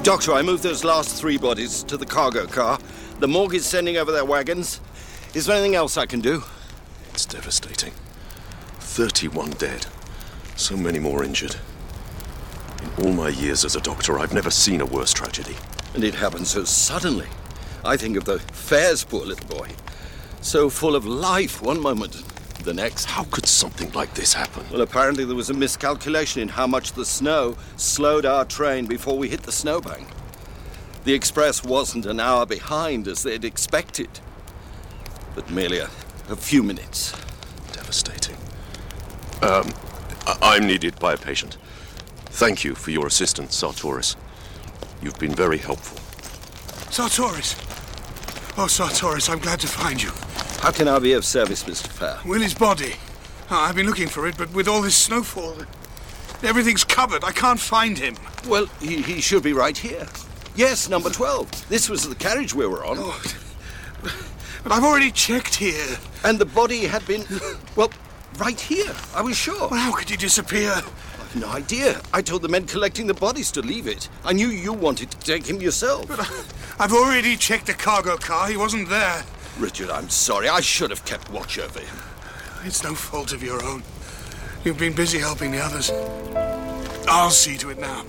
Doctor, I moved those last 3 bodies to the cargo car. The morgue is sending over their wagons. Is there anything else I can do? It's devastating. 31 dead. So many more injured. In all my years as a doctor, I've never seen a worse tragedy. And it happened so suddenly. I think of the Fairs, poor little boy. So full of life one moment, the next. How could something like this happen? Well, apparently there was a miscalculation in how much the snow slowed our train before we hit the snowbank. The express wasn't an hour behind as they'd expected, but merely a few minutes. Devastating. I'm needed by a patient. Thank you for your assistance, Sartoris. You've been very helpful. Sartoris! Oh, Sartoris, I'm glad to find you. How can I be of service, Mr. Fair? Willie's body. I've been looking for it, but with all this snowfall, everything's covered. I can't find him. Well, he should be right here. Yes, number 12. This was the carriage we were on. Oh, but I've already checked here. And the body had been, well, right here. I was sure. Well, how could he disappear? I've no idea. I told the men collecting the bodies to leave it. I knew you wanted to take him yourself. But I've already checked the cargo car. He wasn't there. Richard, I'm sorry. I should have kept watch over him. It's no fault of your own. You've been busy helping the others. I'll see to it now.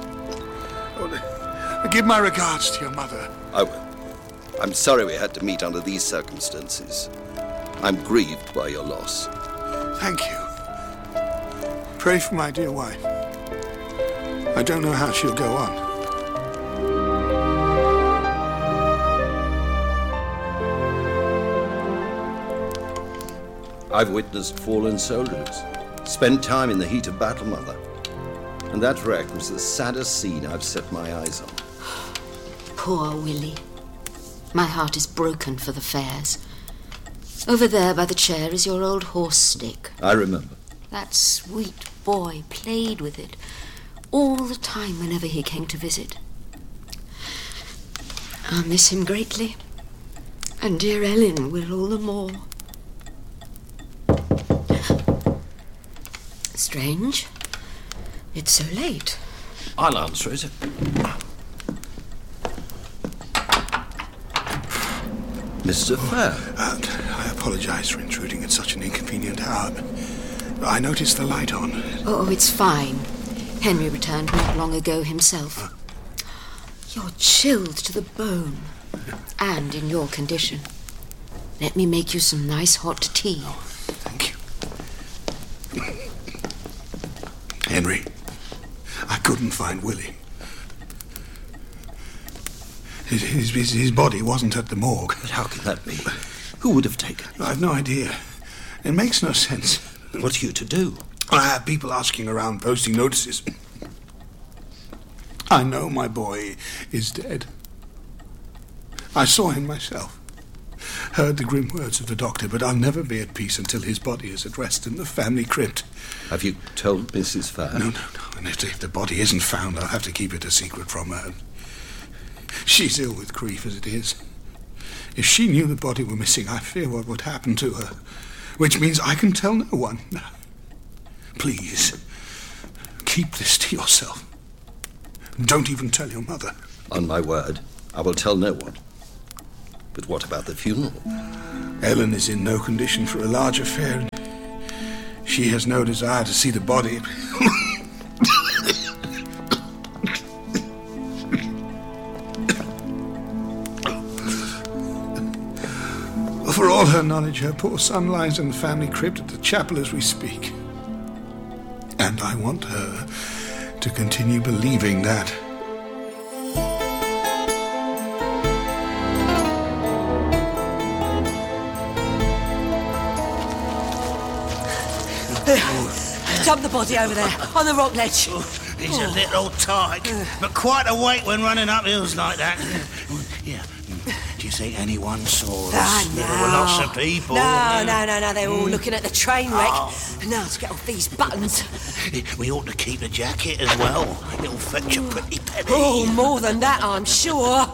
Oh, give my regards to your mother. I will. I'm sorry we had to meet under these circumstances. I'm grieved by your loss. Thank you. Pray for my dear wife. I don't know how she'll go on. I've witnessed fallen soldiers, spent time in the heat of battle, Mother. And that wreck was the saddest scene I've set my eyes on. Poor Willie. My heart is broken for the Fairs. Over there by the chair is your old horse stick. I remember. That sweet boy played with it all the time whenever he came to visit. I'll miss him greatly. And dear Ellen will all the more. Strange. It's so late. I'll answer it. Mr. Fair. I apologize for intruding at such an inconvenient hour, but I noticed the light on. Oh, it's fine. Henry returned not long ago himself. You're chilled to the bone. And in your condition. Let me make you some nice hot tea. Oh, thank you. Henry, I couldn't find Willie. His body wasn't at the morgue. But how can that be? Who would have taken it? I've no idea. It makes no sense. What are you to do? I have people asking around, posting notices. I know my boy is dead. I saw him myself. Heard the grim words of the doctor, but I'll never be at peace until his body is at rest in the family crypt. Have you told Mrs. Fair? No. And if the body isn't found, I'll have to keep it a secret from her. She's ill with grief as it is. If she knew the body were missing, I fear what would happen to her. Which means I can tell no one. Please, keep this to yourself. Don't even tell your mother. On my word, I will tell no one. But what about the funeral? Ellen is in no condition for a large affair. She has no desire to see the body. For all her knowledge, her poor son lies in the family crypt at the chapel as we speak. And I want her to continue believing that. Dump the body over there, on the rock ledge. He's a little tight, but quite awake when running up hills like that. Yeah. Do you think anyone saw us? No. There were lots of people. No. They're all looking at the train wreck. Now to get off these buttons. We ought to keep the jacket as well. It'll fetch a pretty penny. Oh, more than that, I'm sure.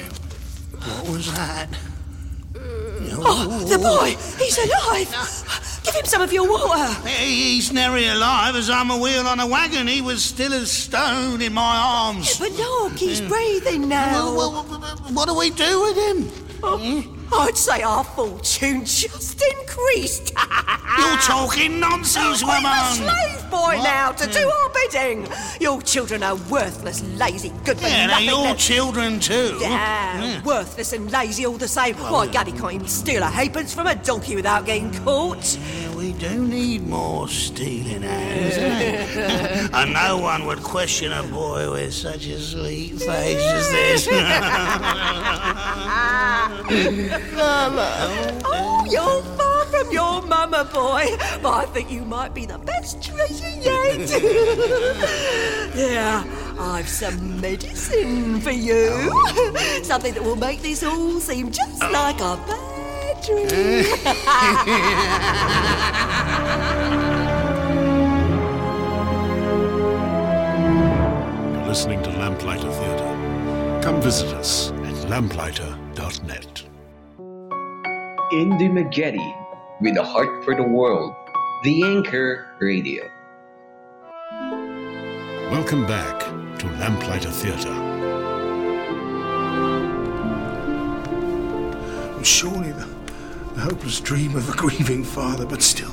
What was that? Oh, the boy! He's alive! Give him some of your water. He's nary alive as I'm a wheel on a wagon. He was still as stone in my arms. But look, he's breathing now. Well, what do we do with him? I'd say our fortune just increased. You're talking nonsense, woman. I'm a slave boy now to do our bidding. Your children are worthless, lazy, good for Yeah, nothing. they're your children too. Yeah, worthless and lazy all the same. Why, Gaddy can't even steal a halfpence from a donkey without getting caught. Yeah, we do need more stealing hands, eh? And no one would question a boy with such a sweet face as this. Mama. Oh, you're far from your mama, boy. But I think you might be the best treasure yet. Yeah, I've some medicine for you. Something that will make this all seem just like a bad dream. You're listening to Lamplighter Theatre. Come visit us at lamplighter.net. Indy Maggette, with a heart for the world, the Anchor Radio. Welcome back to Lamplighter Theatre. Surely the hopeless dream of a grieving father, but still.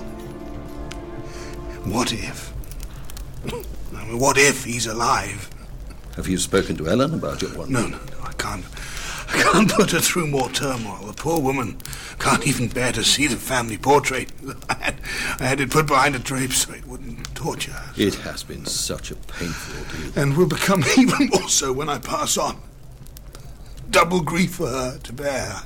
What if? I mean, what if he's alive? Have you spoken to Ellen about your one? No, I can't. I can't put her through more turmoil. The poor woman can't even bear to see the family portrait. I had it put behind a drape so it wouldn't torture her. It has been such a painful ordeal. And will become even more so when I pass on. Double grief for her to bear.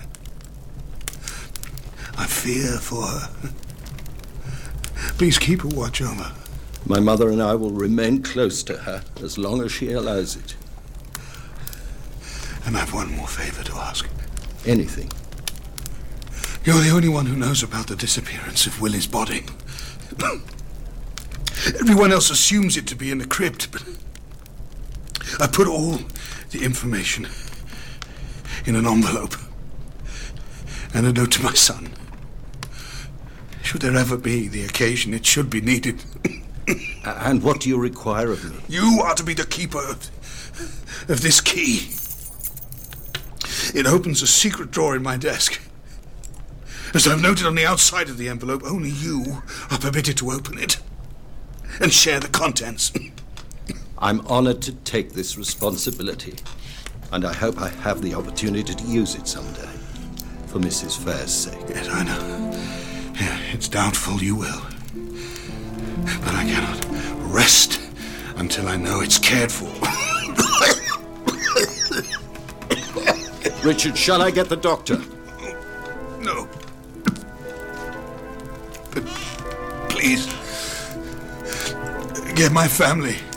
I fear for her. Please keep a watch over. My mother and I will remain close to her as long as she allows it. And I've one more favor to ask. Anything. You're the only one who knows about the disappearance of Willie's body. Everyone else assumes it to be in the crypt, but I put all the information in an envelope and a note to my son. Should there ever be the occasion it should be needed. And what do you require of me? You are to be the keeper of this key. It opens a secret drawer in my desk. As I've noted on the outside of the envelope, only you are permitted to open it and share the contents. I'm honored to take this responsibility, and I hope I have the opportunity to use it someday, for Mrs. Fair's sake. Yes, I know. Yeah, it's doubtful you will. But I cannot rest until I know it's cared for. Richard, shall I get the doctor? No. But please, get my family